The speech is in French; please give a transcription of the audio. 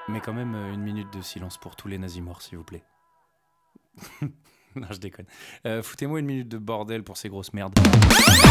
Mais quand même, une minute de silence pour tous les nazis morts, s'il vous plaît. Non, je déconne. Foutez-moi une minute de bordel pour ces grosses merdes.